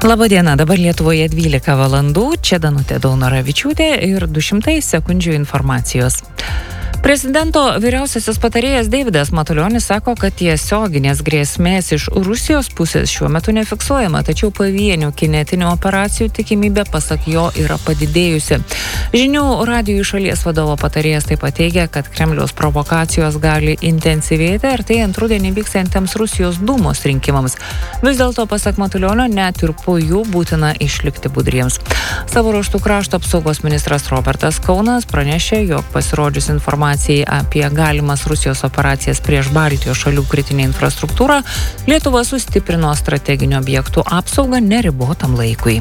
Labadiena, dabar Lietuvoje 12 valandų, čia Danutė Daunoravičiūtė ir 200 sekundžių informacijos. Prezidento vyriausiasis patarėjas Deividas Matulionis sako, kad tiesioginės grėsmės iš Rusijos pusės šiuo metu nefiksuojama, tačiau pavienių kinetinių operacijų tikimybė pasak jo yra padidėjusi. Žinių radijui šalies vadovo patarėjas taip pat teigia, kad Kremliaus provokacijos gali intensyvėti artėjant rudenį vyksiantiems Rusijos dūmos rinkimams. Vis dėlto pasak Matulionio net ir po jų būtina išlikti budriems. Savo ruožtu krašto apsaugos ministras Robertas Kaunas pranešė, jog pasirodžius informacijai apie galimas Rusijos operacijas prieš Baltijos šalių kritinę infrastruktūrą, Lietuva sustiprino strateginių objektų apsaugą neribotam laikui.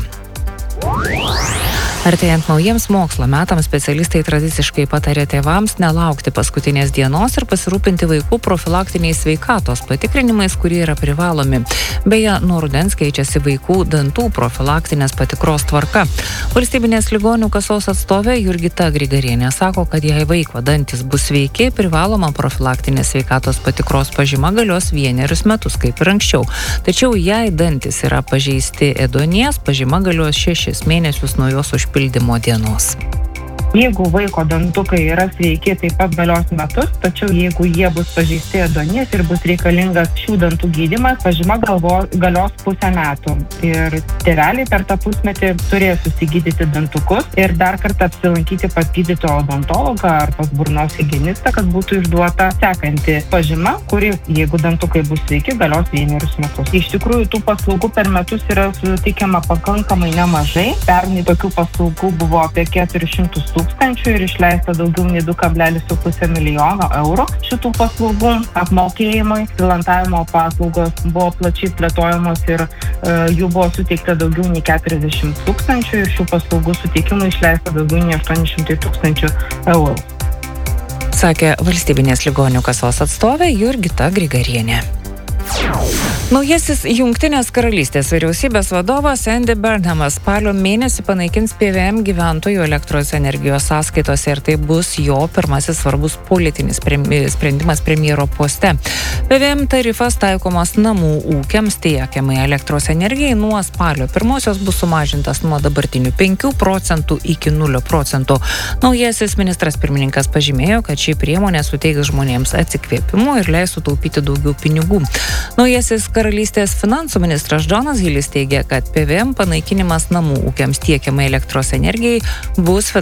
Artėjant naujiems mokslo metams specialistai tradiciškai patarė tėvams nelaukti paskutinės dienos ir pasirūpinti vaikų profilaktiniais sveikatos patikrinimais, kurie yra privalomi. Beje, nuo rudens keičiasi vaikų dantų profilaktinės patikros tvarka. Valstybinės ligonių kasos atstovė Jurgita Grigarienė sako, kad jei vaiko dantys bus sveiki, privaloma profilaktinės sveikatos patikros pažyma galios 1 metus, kaip ir anksčiau. Tačiau jei dantys yra pažeisti ėduonies, pažyma galios 6 mėnesius nuo jos užpildymo dienos. Jeigu vaiko dantukai yra sveiki, taip pat galios metus, tačiau jeigu jie bus pažeisti ėduonies ir bus reikalingas šių dantų gydymas, pažyma galios pusę metų. Ir tėveliai per tą pusmetį turės susigydyti dantukus ir dar kartą apsilankyti pas gydytoją odontologą ar pas burnos higienistą, kad būtų išduota sekanti pažyma, kuri, jeigu dantukai bus sveiki, galios 1 metus. Iš tikrųjų, tų paslaugų per metus yra suteikiama pakankamai nemažai. Pernai tokių paslaugų buvo apie 400 tūkstančių ir išleista daugiau nei 2,5 milijono eurų šitų paslaugų apmokėjimui. Filantavimo paslaugos buvo plačiai plėtojamos ir jų buvo suteikta daugiau nei 40 tūkstančių ir šių paslaugų suteikimui išleista daugiau nei 800 tūkstančių eurų. Sakė Valstybinės ligonių kasos atstovė Jurgita Grigarienė. Naujasis Jungtinės karalystės vyriausybės vadovas Andy Burnhamas spalio mėnesį panaikins PVM gyventojų elektros energijos sąskaitose ir tai bus jo pirmasis svarbus politinis sprendimas premjero poste. PVM tarifas taikomas namų ūkiams tiekiamai elektros energijai nuo spalio 1 bus sumažintas nuo dabartinių 5% iki 0%. Naujasis ministras pirmininkas pažymėjo, kad ši priemonė suteiks žmonėms atsikvėpimo ir leis sutaupyti daugiau pinigų. Naujasis karalystės finansų ministras Jonas Hillis teigia, kad PVM panaikinimas namų ūkiams tiekiamai elektros energijai bus